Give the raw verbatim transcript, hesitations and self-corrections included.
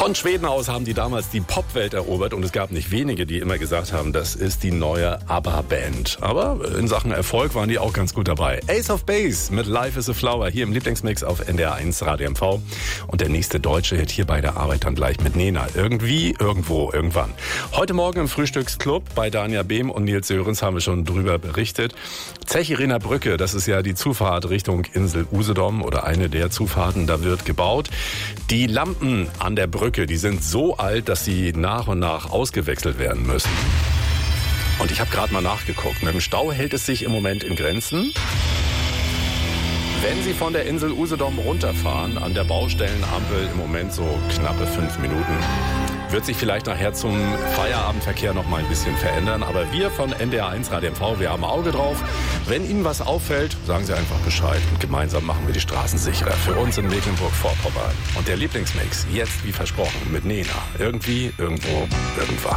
Von Schweden aus haben die damals die Popwelt erobert und es gab nicht wenige, die immer gesagt haben, das ist die neue ABBA-Band. Aber in Sachen Erfolg waren die auch ganz gut dabei. Ace of Base mit Life is a Flower hier im Lieblingsmix auf N D R eins Radio M V. Und der nächste deutsche Hit hier bei der Arbeit dann gleich mit Nena. Irgendwie, irgendwo, irgendwann. Heute Morgen im Frühstücksclub bei Dania Behm und Nils Sörensen haben wir schon drüber berichtet. Zechiriner Brücke, das ist ja die Zufahrt Richtung Insel Usedom oder eine der Zufahrten, da wird gebaut. Die Lampen an der Brücke, die sind so alt, dass sie nach und nach ausgewechselt werden müssen. Und ich habe gerade mal nachgeguckt. Mit dem Stau hält es sich im Moment in Grenzen. Wenn Sie von der Insel Usedom runterfahren, an der Baustellenampel im Moment so knappe fünf Minuten. Wird sich vielleicht nachher zum Feierabendverkehr noch mal ein bisschen verändern. Aber wir von N D R eins Radio M V, wir haben ein Auge drauf. Wenn Ihnen was auffällt, sagen Sie einfach Bescheid. Und gemeinsam machen wir die Straßen sicherer für uns in Mecklenburg-Vorpommern. Und der Lieblingsmix, jetzt wie versprochen, mit Nena. Irgendwie, irgendwo, irgendwann.